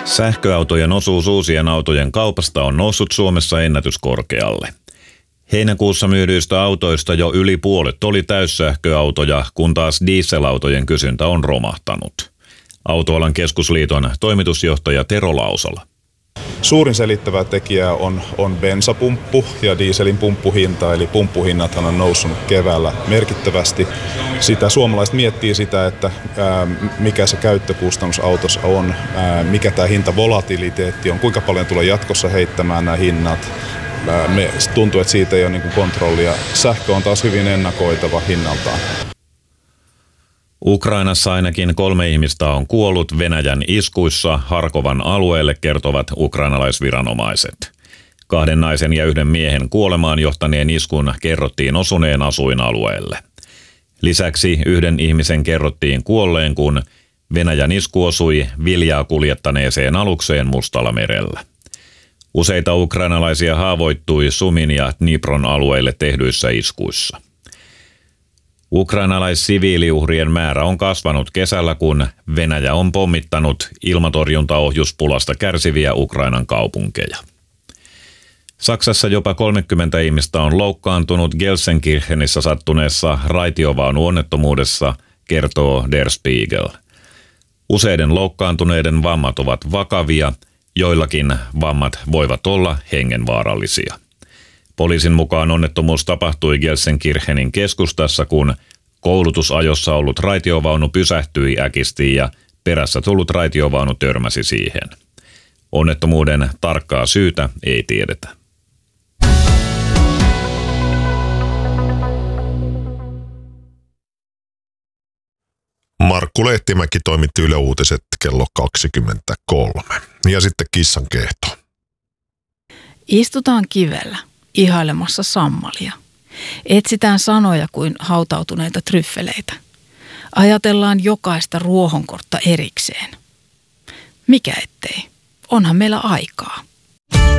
Sähköautojen osuus uusien autojen kaupasta on noussut Suomessa ennätyskorkealle. Heinäkuussa myydyistä autoista jo yli puolet oli täyssähköautoja, kun taas dieselautojen kysyntä on romahtanut. Autoalan keskusliiton toimitusjohtaja Tero Lausala. Suurin selittävä tekijä on bensapumppu ja dieselin pumppuhinta, eli pumppuhinnathan on noussut keväällä merkittävästi. Suomalaiset miettii sitä, että mikä se käyttökustannus autossa on, mikä tämä hintavolatiliteetti on, kuinka paljon tulee jatkossa heittämään nämä hinnat. Me tuntuu, että siitä ei ole kontrollia. Sähkö on taas hyvin ennakoitava hinnaltaan. Ukrainassa ainakin 3 ihmistä on kuollut Venäjän iskuissa Harkovan alueelle, kertovat ukrainalaisviranomaiset. 2 naisen ja 1 miehen kuolemaan johtaneen iskun kerrottiin osuneen asuinalueelle. Lisäksi 1 ihmisen kerrottiin kuolleen, kun Venäjän isku osui viljaa kuljettaneeseen alukseen Mustalla merellä. Useita ukrainalaisia haavoittui Sumin ja Dnipron alueille tehdyissä iskuissa. Ukrainalaissiviiliuhrien määrä on kasvanut kesällä, kun Venäjä on pommittanut ilmatorjuntaohjuspulasta kärsiviä Ukrainan kaupunkeja. Saksassa jopa 30 ihmistä on loukkaantunut Gelsenkirchenissä sattuneessa raitiovaunuonnettomuudessa, kertoo Der Spiegel. Useiden loukkaantuneiden vammat ovat vakavia, joillakin vammat voivat olla hengenvaarallisia. Poliisin mukaan onnettomuus tapahtui Gelsenkirchenin keskustassa, kun koulutusajossa ollut raitiovaunu pysähtyi äkisti ja perässä tullut raitiovaunu törmäsi siihen. Onnettomuuden tarkkaa syytä ei tiedetä. Markku Lehtimäki toimitti Yle Uutiset kello 23. Ja sitten kissan kehto. Istutaan kivellä ihailemassa sammalia. Etsitään sanoja kuin hautautuneita tryffeleitä. Ajatellaan jokaista ruohonkortta erikseen. Mikä ettei? Onhan meillä aikaa.